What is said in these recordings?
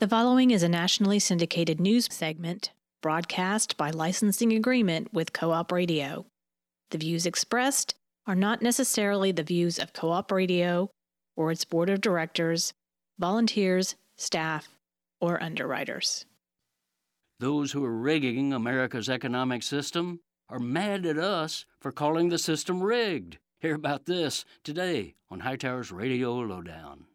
The following is a nationally syndicated news segment broadcast by licensing agreement with Co-op Radio. The views expressed are not necessarily the views of Co-op Radio or its board of directors, volunteers, staff, or underwriters. Those who are rigging America's economic system are mad at us for calling the system rigged. Hear about this today on Hightower's Radio Lowdown.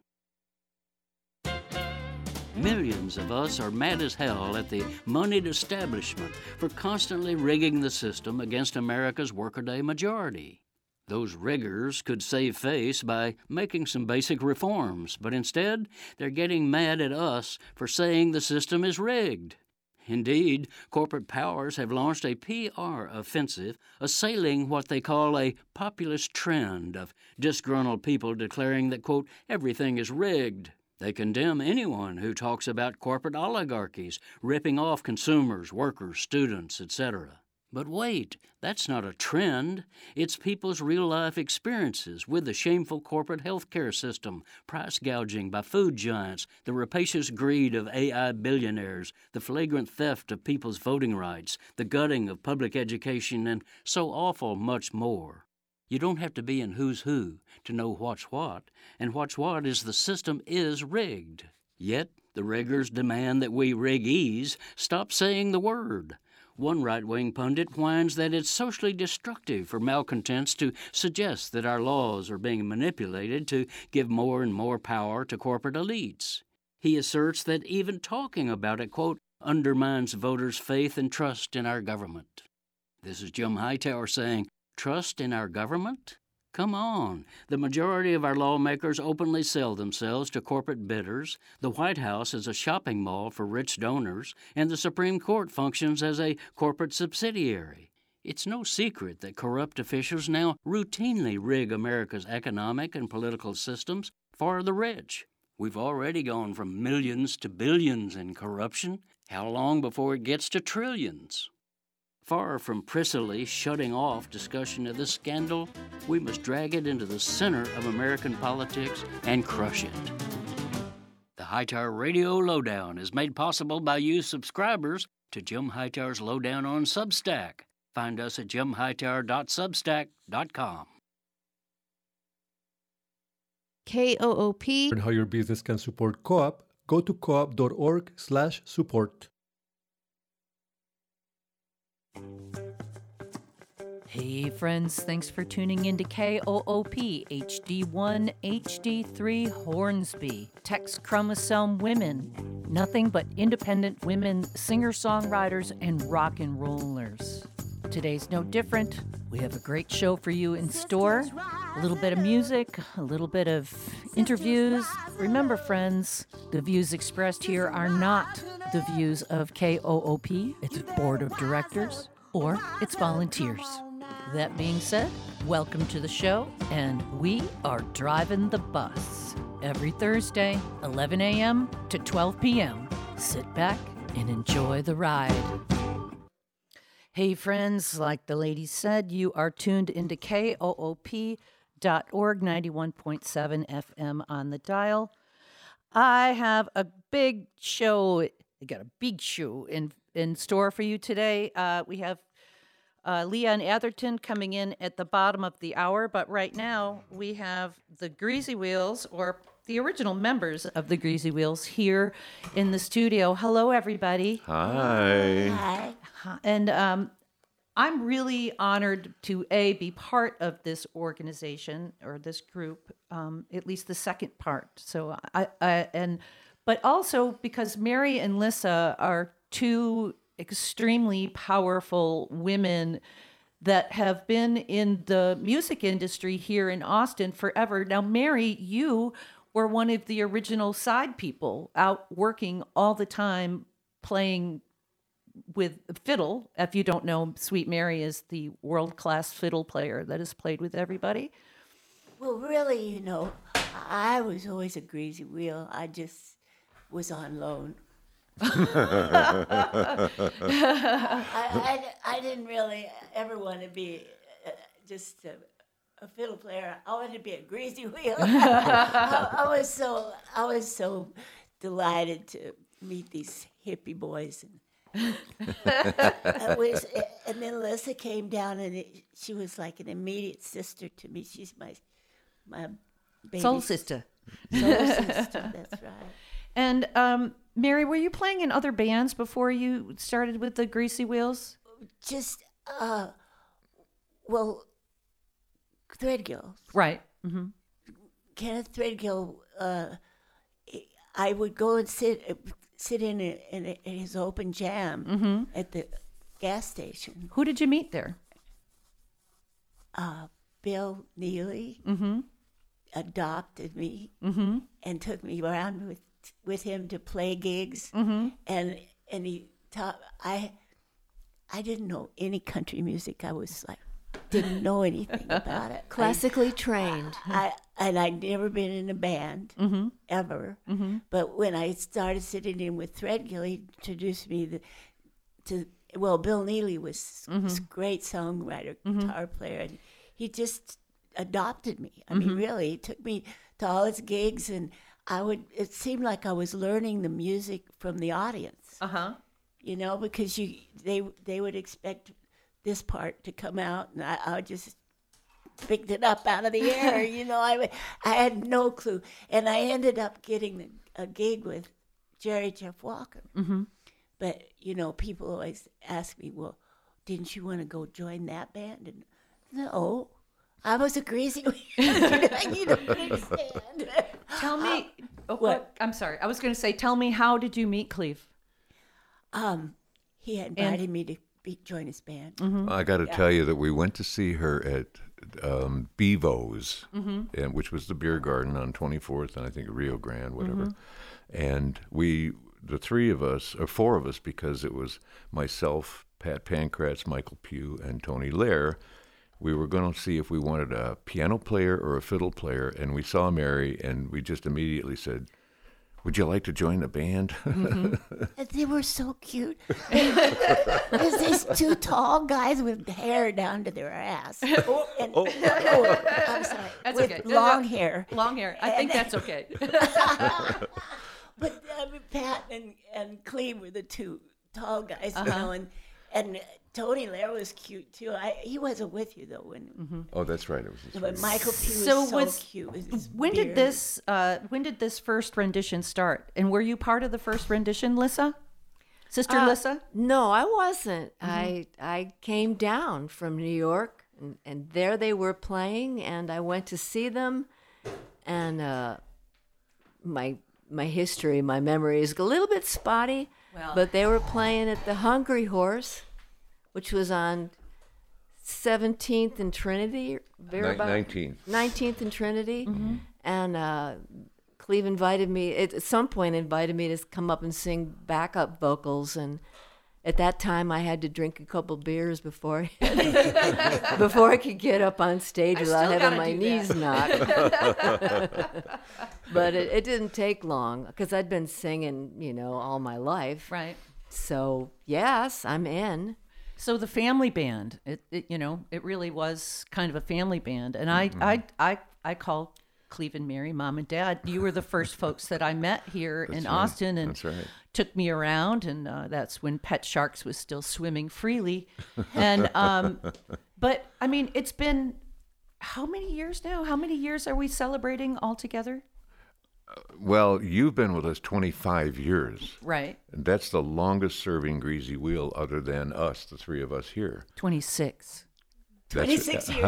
Millions of us are mad as hell at the moneyed establishment for constantly rigging the system against America's workaday majority. Those riggers could save face by making some basic reforms, but instead they're getting mad at us for saying the system is rigged. Indeed, corporate powers have launched a PR offensive assailing what they call a populist trend of disgruntled people declaring that, quote, everything is rigged. They condemn anyone who talks about corporate oligarchies ripping off consumers, workers, students, etc. But wait, that's not a trend. It's people's real-life experiences with the shameful corporate healthcare system, price gouging by food giants, the rapacious greed of AI billionaires, the flagrant theft of people's voting rights, the gutting of public education, and so awful much more. You don't have to be in Who's Who to know what's what, and what's what is the system is rigged. Yet, the riggers demand that we riggees stop saying the word. One right-wing pundit whines that it's socially destructive for malcontents to suggest that our laws are being manipulated to give more and more power to corporate elites. He asserts that even talking about it, quote, undermines voters' faith and trust in our government. This is Jim Hightower saying, trust in our government? Come on. The majority of our lawmakers openly sell themselves to corporate bidders. The White House is a shopping mall for rich donors, and the Supreme Court functions as a corporate subsidiary. It's no secret that corrupt officials now routinely rig America's economic and political systems for the rich. We've already gone from millions to billions in corruption. How long before it gets to trillions? Far from prissily shutting off discussion of this scandal, we must drag it into the center of American politics and crush it. The Hightower Radio Lowdown is made possible by you subscribers to Jim Hightower's Lowdown on Substack. Find us at jimhightower.substack.com. KOOP. Learn how your business can support Co-op. Go to coop.org/support. Hey friends, thanks for tuning in to KOOP HD1 HD3 Hornsby, Tex Chromosome Women, nothing but independent women singer-songwriters and rock and rollers. Today's no different. We have a great show for you in store. A little bit of music, a little bit of interviews. Remember, friends, the views expressed here are not the views of KOOP, its board of directors, or its volunteers. That being said, welcome to the show, and we are driving the bus. Every Thursday, 11 a.m. to 12 p.m. Sit back and enjoy the ride. Hey friends, like the lady said, you are tuned into KOOP.org, 91.7 FM on the dial. I have a big show. I got a big show in store for you today. We have Leon Atherton coming in at the bottom of the hour, but right now we have the Greasy Wheels, or the original members of the Greasy Wheels, here in the studio. Hello, everybody. Hi. Hi. And I'm really honored to be part of this organization or this group, at least the second part. So but also because Mary and Lissa are two extremely powerful women that have been in the music industry here in Austin forever. Now, Mary, you were one of the original side people out working all the time playing with fiddle. If you don't know, Sweet Mary is the world-class fiddle player that has played with everybody. Well, really, I was always a greasy wheel. I just was on loan. I didn't really ever want to be just a fiddle player. I wanted to be a greasy wheel. I was so delighted to meet these hippie boys. And then Lissa came down, and she was like an immediate sister to me. She's my baby Soul sister. Soul sister, that's right. And Mary, were you playing in other bands before you started with the Greasy Wheels? Just, Threadgill. Right. Mm-hmm. Kenneth Threadgill, I would go and sit in his open jam at the gas station. Who did you meet there? Bill Neely adopted me and took me around with him to play gigs, and he taught. I didn't know any country music. I was like, didn't know anything about it. Classically trained. I'd never been in a band ever. But when I started sitting in with Threadgill, he introduced me Bill Neely was a great songwriter, guitar player, and he just adopted me. I mean, really, he took me to all his gigs, and it seemed like I was learning the music from the audience. You know, because they would expect this part to come out, and I just picked it up out of the air. You know, I had no clue, and I ended up getting a gig with Jerry Jeff Walker. But you know, people always ask me, "Well, didn't you want to go join that band?" And no, I was a Greasy Wheel. I need a big stand. Tell me. What? I'm sorry. I was going to say, tell me, how did you meet Cleve? He had invited me to join his band. I got to tell you that we went to see her at Bevo's, and which was the beer garden on 24th and I think Rio Grande, whatever. And the three of us, or four of us, because it was myself, Pat Pancratz, Michael Pugh, and Tony Lair. We were going to see if we wanted a piano player or a fiddle player, and we saw Mary, and we just immediately said, "Would you like to join the band?" They were so cute. There's these two tall guys with hair down to their ass. I'm sorry. That's with okay. long hair. Long hair. I think that's okay. But Pat and Cleve were the two tall guys, you know, and Tony Lair was cute too. He wasn't with you though when. Oh, that's right. It was his But friend. Michael Pugh was so cute. with his When did beard. when did this first rendition start? And were you part of the first rendition, Lissa? Sister Lissa? No, I wasn't. I came down from New York, and there they were playing, and I went to see them, and my history, my memory is a little bit spotty, but they were playing at the Hungry Horse, which was on 17th and Trinity. 19th. 19th and Trinity. And Cleve invited me, at some point invited me to come up and sing backup vocals. And at that time, I had to drink a couple beers before I could get up on stage without having my knees knocked. But it didn't take long, because I'd been singing, you know, all my life. Right. So, yes, I'm in. So the family band, it really was kind of a family band. And I call Cleve and Mary Mom and Dad. You were the first folks that I met here in Austin, and took me around, and that's when Pet Sharks was still swimming freely. And but I mean, it's been how many years now? How many years are we celebrating all together? Well, you've been with us 25 years. Right. And that's the longest serving Greasy Wheel other than us, the three of us here. 26. 26 years.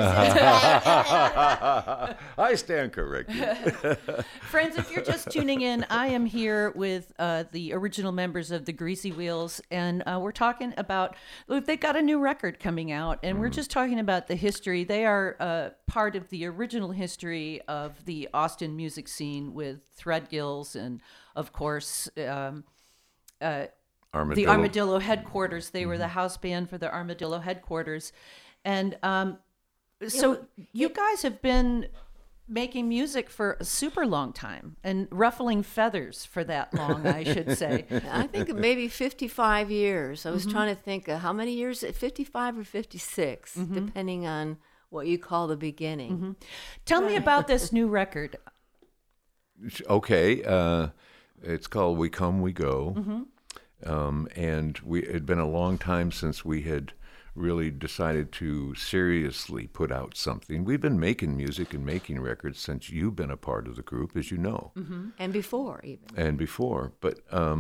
I stand corrected. Friends, if you're just tuning in, I am here with the original members of the Greasy Wheels, and we're talking about, they've got a new record coming out, and we're just talking about the history. They are part of the original history of the Austin music scene with Threadgills and, of course, the Armadillo Headquarters. They were the house band for the Armadillo Headquarters. And so you guys have been making music for a super long time, and ruffling feathers for that long, I should say. I think maybe 55 years. I was trying to think of how many years, 55 or 56, depending on what you call the beginning. Tell me about this new record. Okay. It's called We Come, We Go. And it had been a long time since we had really decided to seriously put out something. We've been making music and making records since you've been a part of the group, as you know. And before, even. And before. But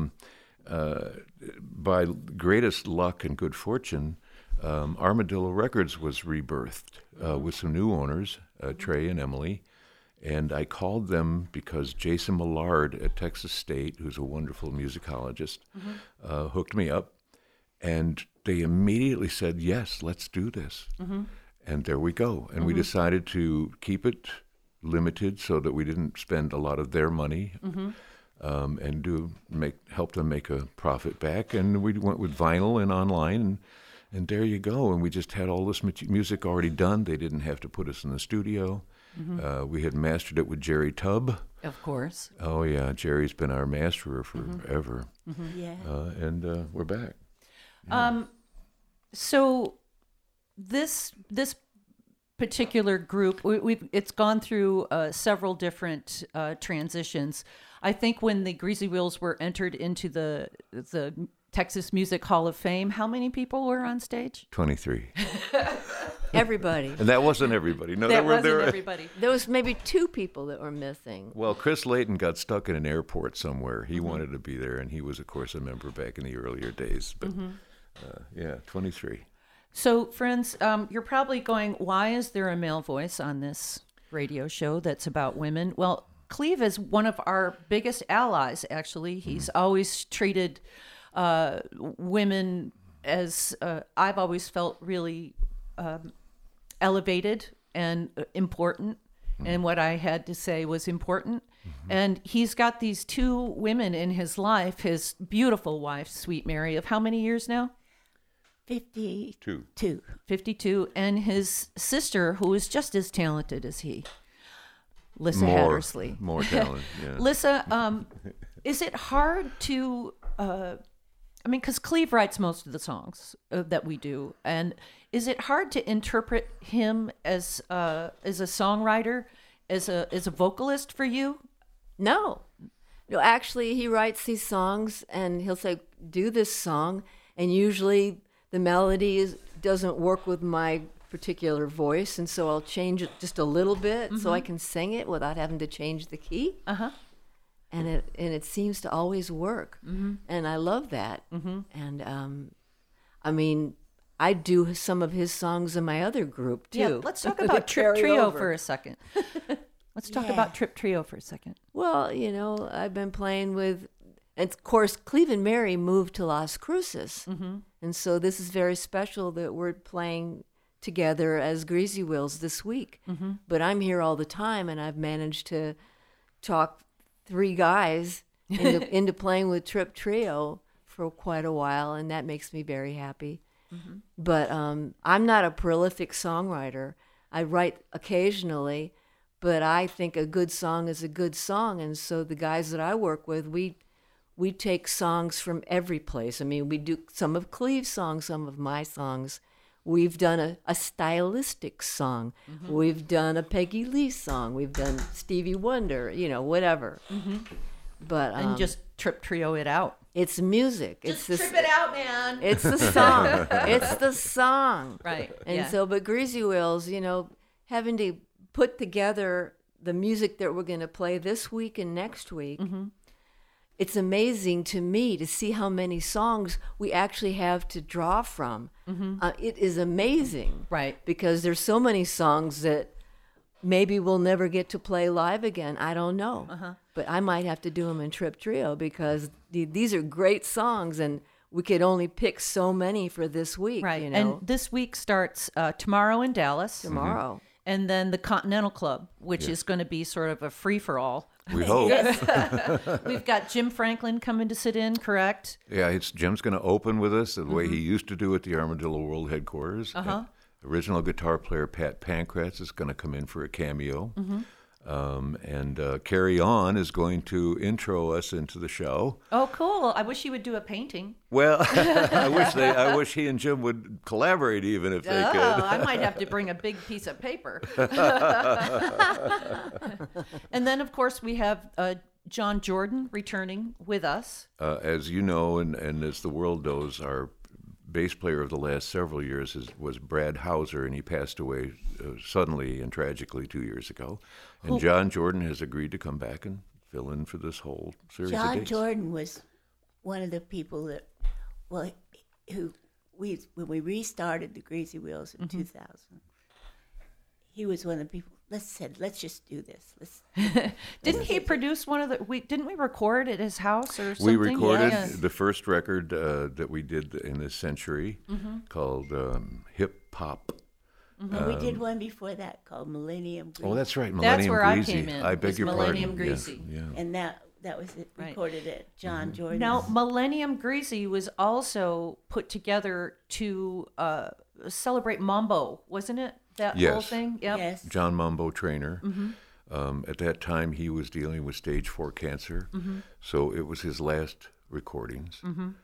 by greatest luck and good fortune, Armadillo Records was rebirthed with some new owners, Trey and Emily. And I called them because Jason Millard at Texas State, who's a wonderful musicologist, hooked me up. And they immediately said, yes, let's do this. And there we go. And we decided to keep it limited so that we didn't spend a lot of their money and help them make a profit back. And we went with vinyl and online, and there you go. And we just had all this music already done. They didn't have to put us in the studio. We had mastered it with Jerry Tubb. Of course. Oh, yeah. Jerry's been our masterer forever. Yeah. And we're back. So this particular group, it's gone through several different transitions. I think when the Greasy Wheels were entered into the Texas Music Hall of Fame, how many people were on stage? 23. Everybody. And that wasn't everybody. No, That wasn't everybody. There was maybe 2 people that were missing. Well, Chris Layton got stuck in an airport somewhere. He wanted to be there, and he was, of course, a member back in the earlier days. But, 23. So, friends, you're probably going, why is there a male voice on this radio show that's about women? Well, Cleve is one of our biggest allies, actually. He's always treated women as, I've always felt, really elevated and important. And what I had to say was important. And he's got these 2 women in his life, his beautiful wife, Sweet Mary, of how many years now? 52. 52, and his sister, who is just as talented as he, Lissa Hattersley. More talent, yeah. Lissa, is it hard to, because Cleve writes most of the songs that we do, and is it hard to interpret him as a songwriter, as a vocalist for you? No, actually, he writes these songs, and he'll say, do this song, and usually the melody doesn't work with my particular voice, and so I'll change it just a little bit so I can sing it without having to change the key. And it seems to always work, and I love that. And I do some of his songs in my other group too. Yeah, let's talk about Trip Trio for a second. Let's talk about Trip Trio for a second. Well, I've been playing with, and of course, Cleve and Mary moved to Las Cruces. And so this is very special that we're playing together as Greasy Wheels this week. But I'm here all the time, and I've managed to talk 3 guys into playing with Trip Trio for quite a while, and that makes me very happy. But I'm not a prolific songwriter. I write occasionally, but I think a good song is a good song, and so the guys that I work with, we take songs from every place. We do some of Cleve's songs, some of my songs. We've done a stylistic song. We've done a Peggy Lee song. We've done Stevie Wonder, whatever. But and just Trip Trio it out. It's music. Just trip it out, man. It's the song. It's the song. Right. And so, but Greasy Wheels, having to put together the music that we're going to play this week and next week, it's amazing to me to see how many songs we actually have to draw from. It is amazing. Right. Because there's so many songs that maybe we'll never get to play live again. I don't know. But I might have to do them in Trip Trio because these are great songs, and we could only pick so many for this week. Right. And this week starts tomorrow in Dallas. Tomorrow. And then the Continental Club, which is going to be sort of a free-for-all. We hope. We've got Jim Franklin coming to sit in, correct? Yeah, Jim's going to open with us the way he used to do at the Armadillo World Headquarters. Original guitar player Pat Pankratz is going to come in for a cameo. And Carrie On is going to intro us into the show. Oh, cool. I wish you would do a painting. Well, I wish he and Jim would collaborate even if they could. I might have to bring a big piece of paper. And then, of course, we have John Jordan returning with us. As you know, and as the world knows, our bass player of the last several years was Brad Hauser, and he passed away suddenly and tragically 2 years ago. And John Jordan has agreed to come back and fill in for this whole series of John dates. Jordan was one of the people that, when we restarted the Greasy Wheels in 2000, he was one of the people. Let's just do this. Didn't he produce one of the? Didn't we record at his house or something? We recorded Yes. the first record that we did in this century called Hip Hop. We did one before that called Millennium Greasy. Oh, that's right, That's Millennium where Greasy. I came in. I beg was your Millennium pardon. Greasy. Yeah. And that was it, Right. recorded at John Jordan. Now, Millennium Greasy was also put together to celebrate Mambo, wasn't it? That Yes. whole thing? Yep. Yes. John Mambo Trainer. At that time, he was dealing with stage 4 cancer, so it was his last recordings,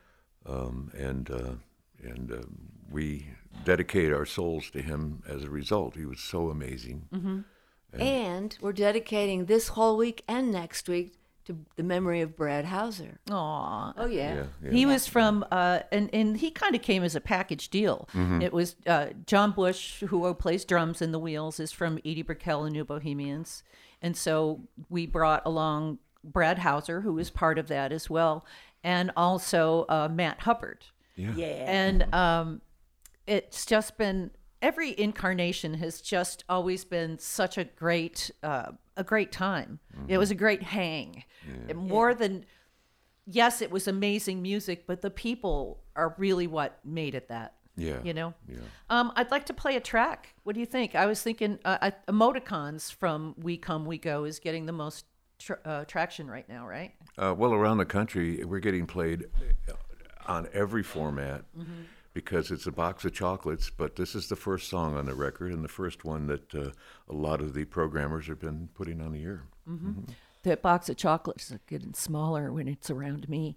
and we dedicate our souls to him as a result. He was so amazing. And we're dedicating this whole week and next week to the memory of Brad Hauser. Aw. Oh, yeah. He was from, and he kind of came as a package deal. It was John Bush, who plays drums in the Wheels, is from Edie Brickell and New Bohemians. And so we brought along Brad Hauser, who was part of that as well, and also Matt Hubbard. Yeah. And it's just been, every incarnation has just always been such a great time. It was a great hang. And more than, yes, it was amazing music, but the people are really what made it that. Yeah. You know? Yeah. I'd like to play a track. What do you think? I was thinking Emoticons from We Come, We Go is getting the most traction right now, right? Well, around the country, we're getting played on every format because it's a box of chocolates, but this is the first song on the record and the first one that a lot of the programmers have been putting on the air. That box of chocolates is getting smaller when it's around me.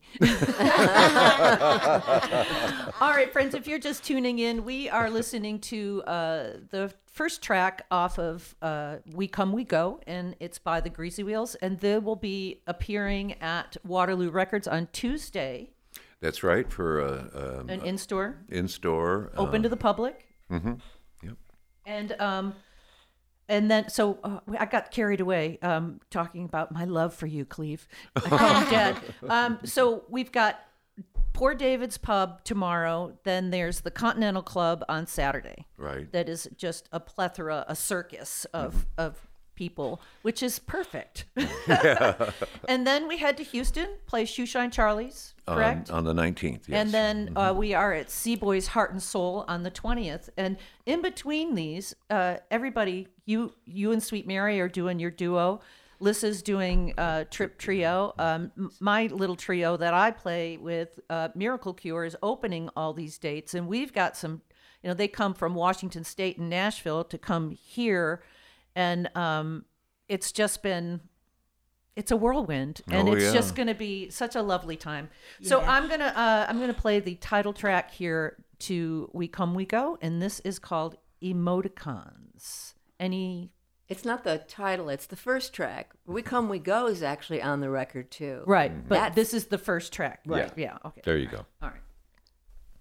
All right, friends, if you're just tuning in, we are listening to the first track off of We Come, We Go, and it's by the Greasy Wheels, and they will be appearing at Waterloo Records on Tuesday. That's right, for An in-store, in-store. open to the public. Yep. And then, so I got carried away talking about my love for you, Cleve. I call him Dad. So we've got Poor David's Pub tomorrow. Then there's the Continental Club on Saturday. Right. That is just a plethora, a circus of people, which is perfect. And then we head to Houston, play Shoeshine Charlie's, correct? On the 19th, yes. And then we are at Seaboy's Heart and Soul on the 20th. And in between these, everybody, you and Sweet Mary are doing your duo. Lissa's doing Trip Trio. My little trio that I play with, Miracle Cure, is opening all these dates. And we've got some, they come from Washington State and Nashville to come here. And it's just been... It's a whirlwind, and it's just going to be such a lovely time. So I'm gonna play the title track here to We Come, We Go, and this is called Emoticons. It's not the title, it's the first track. We Come, We Go is actually on the record, too. Right, but this is the first track. Right, yeah, okay. There you go. All right.